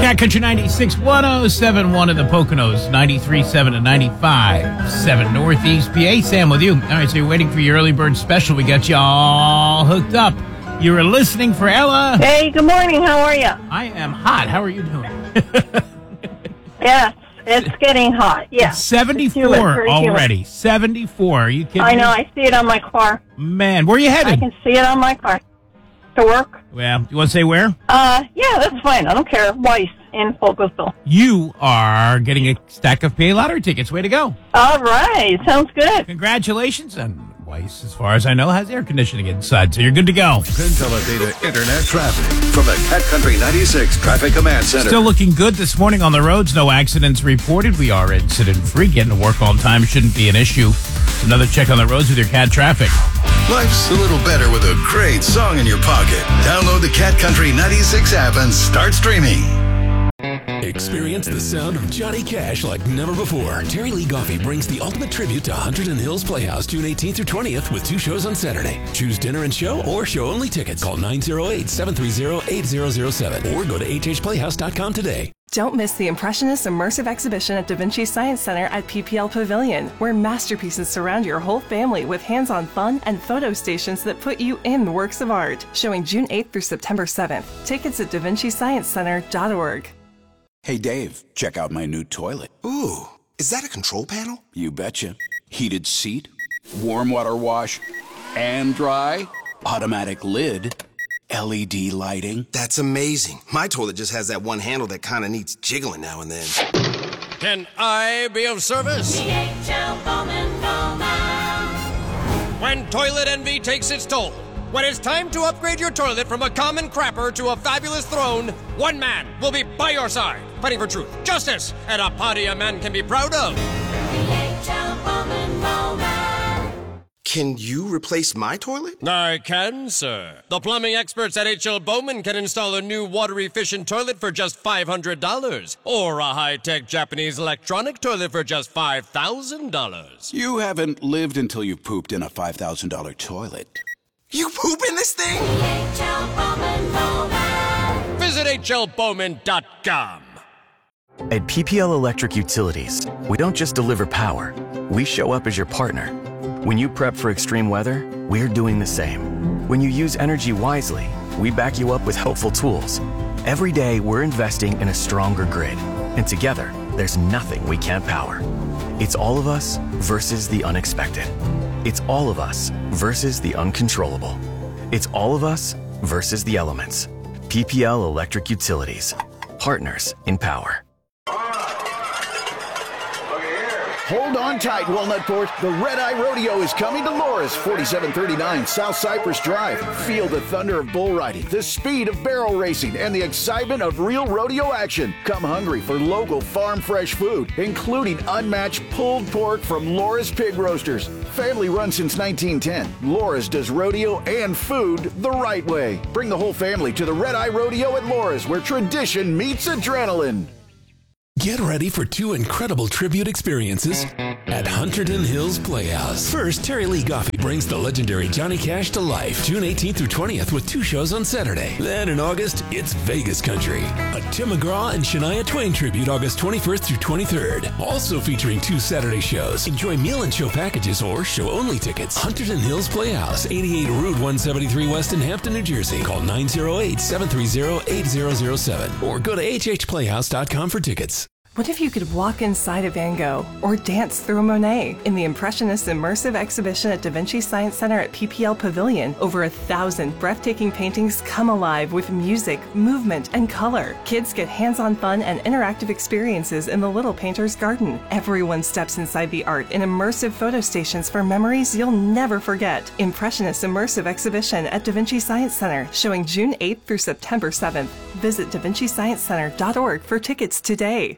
Cat Country 96, 107.1 in the Poconos, 93.7 and 95.7 Northeast PA. Sam with you. All right, so you're waiting for your early bird special. We got you all hooked up. You were listening for Ella. Hey, good morning. How are you? I am hot. How are you doing? Yes, it's getting hot. Yeah. 74 already. 74. Are you kidding me? I know. I see it on my car. Man, where are you headed? I can see it on my car. To work. Well, you want to say where? Yeah, that's fine. I don't care. Weiss in Folklesville. You are getting a stack of PA lottery tickets. Way to go. All right. Sounds good. Congratulations. And Weiss, as far as I know, has air conditioning inside, so you're good to go. Consolidated Internet traffic from the Cat Country 96 Traffic Command Center. Still looking good this morning on the roads. No accidents reported. We are incident-free. Getting to work on time shouldn't be an issue. Another check on the roads with your Cat traffic. Life's a little better with a great song in your pocket. Download the Cat Country 96 app and start streaming. Experience the sound of Johnny Cash like never before. Terry Lee Goffey brings the ultimate tribute to Hunterdon Hills Playhouse June 18th through 20th with 2 shows on Saturday. Choose dinner and show or show-only tickets. Call 908-730-8007 or go to hhplayhouse.com today. Don't miss the Impressionist Immersive Exhibition at Da Vinci Science Center at PPL Pavilion, where masterpieces surround your whole family with hands-on fun and photo stations that put you in the works of art. Showing June 8th through September 7th. Tickets at davinciciencecenter.org. Hey, Dave, check out my new toilet. Ooh, is that a control panel? You betcha. Heated seat, warm water wash, and dry, automatic lid, LED lighting. That's amazing. My toilet just has that one handle that kind of needs jiggling now and then. Can I be of service? DHL Bowman Bowman. When toilet envy takes its toll, when it's time to upgrade your toilet from a common crapper to a fabulous throne, one man will be by your side, fighting for truth, justice, and a party a man can be proud of. DHL Bowman Bowman. Can you replace my toilet? I can, sir. The plumbing experts at H.L. Bowman can install a new water-efficient toilet for just $500, or a high-tech Japanese electronic toilet for just $5,000. You haven't lived until you've pooped in a $5,000 toilet. You poop in this thing? DHL Bowman Bowman. Visit hlbowman.com. At PPL Electric Utilities, we don't just deliver power, we show up as your partner. When you prep for extreme weather, we're doing the same. When you use energy wisely, we back you up with helpful tools. Every day, we're investing in a stronger grid. And together, there's nothing we can't power. It's all of us versus the unexpected. It's all of us versus the uncontrollable. It's all of us versus the elements. PPL Electric Utilities. Partners in power. Hold on tight, Walnutport. The Red Eye Rodeo is coming to Loris, 4739 South Cypress Drive. Feel the thunder of bull riding, the speed of barrel racing, and the excitement of real rodeo action. Come hungry for local farm fresh food, including unmatched pulled pork from Loris Pig Roasters. Family run since 1910, Loris does rodeo and food the right way. Bring the whole family to the Red Eye Rodeo at Loris, where tradition meets adrenaline. Get ready for 2 incredible tribute experiences at Hunterdon Hills Playhouse. First, Terry Lee Goffey brings the legendary Johnny Cash to life, June 18th through 20th with 2 shows on Saturday. Then in August, it's Vegas Country, a Tim McGraw and Shania Twain tribute August 21st through 23rd. Also featuring 2 Saturday shows. Enjoy meal and show packages or show-only tickets. Hunterdon Hills Playhouse, 88 Route 173 West in Hampton, New Jersey. Call 908-730-8007 or go to hhplayhouse.com for tickets. What if you could walk inside a Van Gogh or dance through a Monet? In the Impressionist Immersive Exhibition at Da Vinci Science Center at PPL Pavilion, over 1,000 breathtaking paintings come alive with music, movement, and color. Kids get hands-on fun and interactive experiences in the Little Painter's Garden. Everyone steps inside the art in immersive photo stations for memories you'll never forget. Impressionist Immersive Exhibition at Da Vinci Science Center, showing June 8th through September 7th. Visit davinciciencecenter.org for tickets today.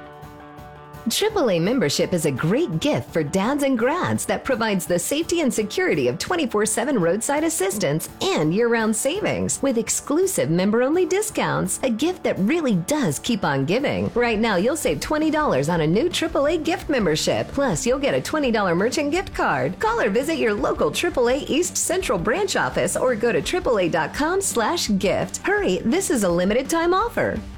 AAA membership is a great gift for dads and grads that provides the safety and security of 24/7 roadside assistance and year-round savings with exclusive member-only discounts, a gift that really does keep on giving. Right now, you'll save $20 on a new AAA gift membership. Plus, you'll get a $20 merchant gift card. Call or visit your local AAA East Central branch office or go to AAA.com/gift. Hurry, this is a limited time offer.